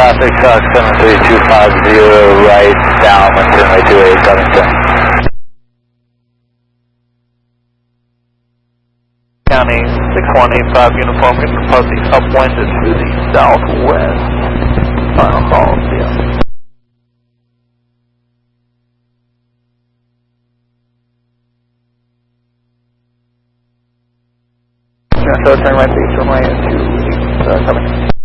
traffic, Sox 73250, right downwind, runway 28, Covington. County 6185 uniform, going to propose the upwind to the southwest. Final call, yeah. So turn right base runway 28, Covington.